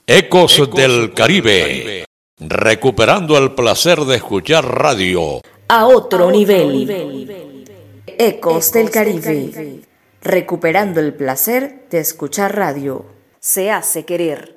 Ecos del Caribe, recuperando el placer de escuchar radio a otro nivel. Ecos del Caribe, recuperando el placer de escuchar radio. Se hace querer.